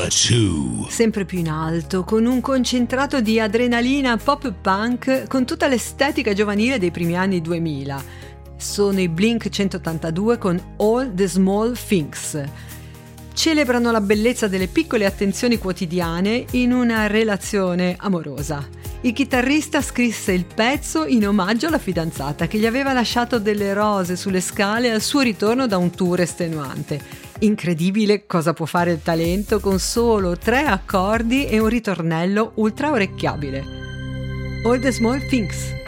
Number 2. Sempre più in alto, con un concentrato di adrenalina pop punk con tutta l'estetica giovanile dei primi anni 2000. Sono i Blink 182 con All the Small Things. Celebrano la bellezza delle piccole attenzioni quotidiane in una relazione amorosa. Il chitarrista scrisse il pezzo in omaggio alla fidanzata che gli aveva lasciato delle rose sulle scale al suo ritorno da un tour estenuante. Incredibile cosa può fare il talento con solo 3 accordi e un ritornello ultra orecchiabile. All the Small Things.